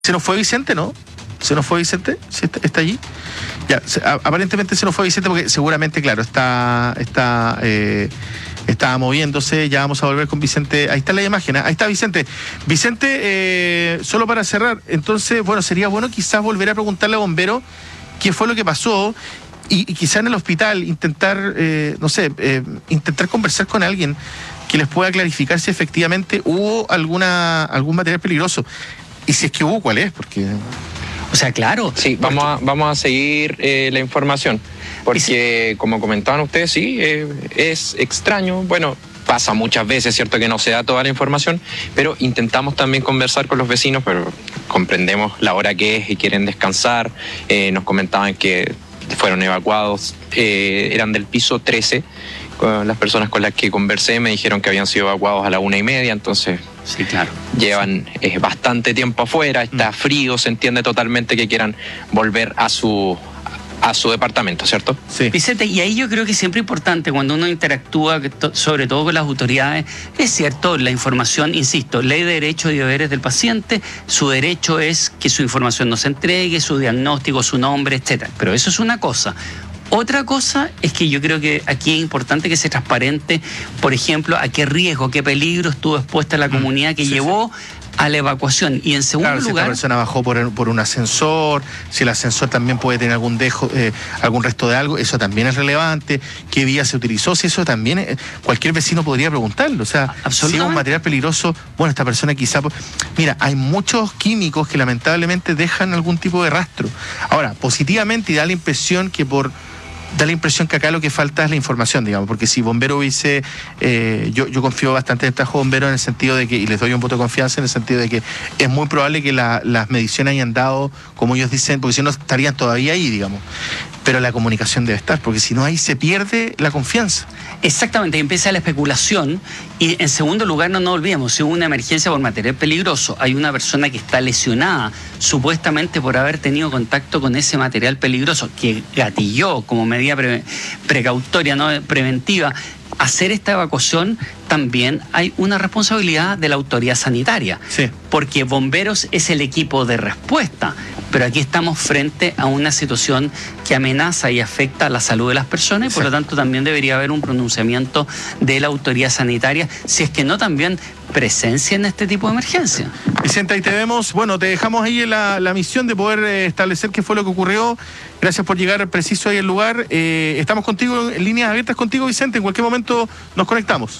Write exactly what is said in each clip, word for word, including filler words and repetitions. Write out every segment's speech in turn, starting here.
Se nos fue Vicente, ¿no? ¿Se nos fue Vicente? ¿Sí está, está allí? Ya, se, a, aparentemente se nos fue Vicente porque seguramente, claro, está, está, eh, está moviéndose. Ya vamos a volver con Vicente. Ahí está la imagen, ¿eh? Ahí está Vicente. Vicente, eh, solo para cerrar, entonces, bueno, sería bueno quizás volver a preguntarle a Bombero qué fue lo que pasó y, y quizás en el hospital intentar, eh, no sé, eh, intentar conversar con alguien que les pueda clarificar si efectivamente hubo alguna algún material peligroso. Y si es que hubo, ¿cuál es? Porque... O sea, claro. Sí, vamos a, vamos a seguir eh, la información, porque como comentaban ustedes, sí, eh, es extraño, bueno, pasa muchas veces, cierto que no se da toda la información, pero intentamos también conversar con los vecinos, pero comprendemos la hora que es y quieren descansar. Eh, nos comentaban que fueron evacuados, eh, eran del piso trece, con las personas con las que conversé me dijeron que habían sido evacuados a la una y media, entonces... Sí, claro. Llevan eh, bastante tiempo afuera, está frío, se entiende totalmente que quieran volver a su a su departamento, ¿cierto? Sí. Vicente, y ahí yo creo que es siempre importante cuando uno interactúa, sobre todo con las autoridades, es cierto, la información, insisto, ley de derechos y deberes del paciente, su derecho es que su información no se entregue, su diagnóstico, su nombre, etcétera. Pero eso es una cosa. Otra cosa es que yo creo que aquí es importante que sea transparente, por ejemplo, a qué riesgo, qué peligro estuvo expuesta la comunidad que sí, llevó sí. a la evacuación. Y en segundo claro, lugar... si esta persona bajó por, por un ascensor, si el ascensor también puede tener algún dejo, eh, algún resto de algo, eso también es relevante. ¿Qué vía se utilizó? Si eso también, eh, cualquier vecino podría preguntarlo. O sea, si es un material peligroso, bueno, esta persona quizá... Mira, hay muchos químicos que lamentablemente dejan algún tipo de rastro. Ahora, positivamente, y da la impresión que por... da la impresión que acá lo que falta es la información, digamos, porque si Bombero hubiese, eh, yo, yo confío bastante en el trabajo de Bombero en el sentido de que, y les doy un voto de confianza en el sentido de que es muy probable que la, las mediciones hayan dado, como ellos dicen, porque si no estarían todavía ahí, digamos, pero la comunicación debe estar, porque si no ahí se pierde la confianza. Exactamente, empieza la especulación y en segundo lugar no nos olvidemos, si hubo una emergencia por material peligroso, hay una persona que está lesionada supuestamente por haber tenido contacto con ese material peligroso que gatilló como medida pre precautoria, no preventiva, hacer esta evacuación, también hay una responsabilidad de la autoridad sanitaria, sí. porque Bomberos es el equipo de respuesta, pero aquí estamos frente a una situación que amenaza y afecta a la salud de las personas y por sí. lo tanto también debería haber un pronunciamiento de la autoridad sanitaria, si es que no también presencia en este tipo de emergencia. Vicente, ahí te vemos. Bueno, te dejamos ahí la, la misión de poder eh, establecer qué fue lo que ocurrió. Gracias por llegar preciso ahí al lugar. Eh, estamos contigo, en líneas abiertas contigo, Vicente. En cualquier momento nos conectamos.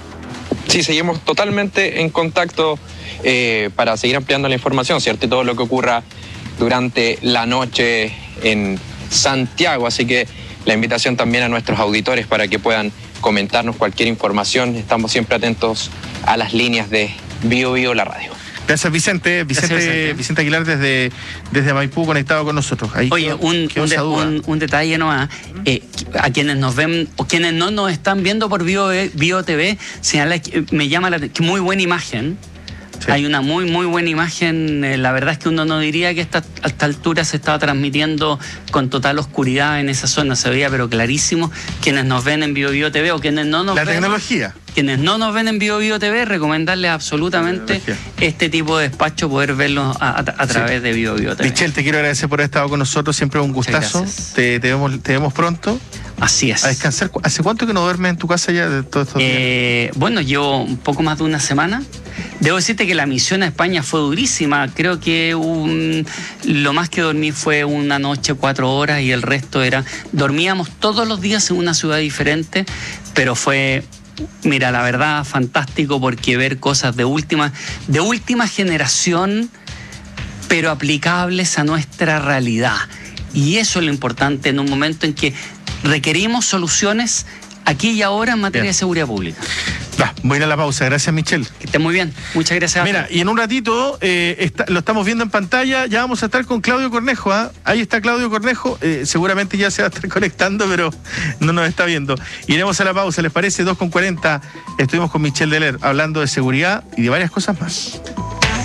Sí, seguimos totalmente en contacto eh, para seguir ampliando la información, ¿cierto? Y todo lo que ocurra durante la noche en Santiago. Así que la invitación también a nuestros auditores para que puedan comentarnos cualquier información. Estamos siempre atentos a las líneas de Bio Bio, la radio. Gracias, Vicente. Vicente, Gracias, Vicente. Vicente Aguilar desde, desde Maipú conectado con nosotros. Ahí Oye, quedó, un, quedó un, de, un, un detalle nomás. Eh, a quienes nos ven o quienes no nos están viendo por Bio, Bio T V, señala que me llama la que muy buena imagen. Sí. Hay una muy, muy buena imagen. Eh, la verdad es que uno no diría que esta, a esta altura se estaba transmitiendo con total oscuridad en esa zona. Se veía, pero clarísimo. Quienes nos ven en Bio Bio T V o quienes no nos la ven... La tecnología. Quienes no nos ven en Bio Bio T V, recomendarles absolutamente este tipo de despacho, poder verlo a, a, a través sí. de Bio Bio T V. Michelle, te quiero agradecer por haber estado con nosotros. Siempre un gustazo. Te, te, vemos, te vemos pronto. Así es. A descansar. ¿Hace cuánto que no duermes en tu casa ya de todos estos eh, días? Bueno, llevo un poco más de una semana. Debo decirte que la misión a España fue durísima. Creo que un, lo más que dormí fue una noche, cuatro horas, y el resto era... Dormíamos todos los días en una ciudad diferente, pero fue... Mira, la verdad, fantástico, porque ver cosas de última, de última generación, pero aplicables a nuestra realidad. Y eso es lo importante en un momento en que requerimos soluciones aquí y ahora en materia Bien. de seguridad pública. Va, voy a ir a la pausa. Gracias, Michelle. Que esté muy bien. Muchas gracias. Mira, y en un ratito eh, está, lo estamos viendo en pantalla. Ya vamos a estar con Claudio Cornejo. ¿eh? Ahí está Claudio Cornejo. Eh, seguramente ya se va a estar conectando, pero no nos está viendo. Iremos a la pausa. ¿Les parece? dos con cuarenta. Estuvimos con Michelle Deler hablando de seguridad y de varias cosas más.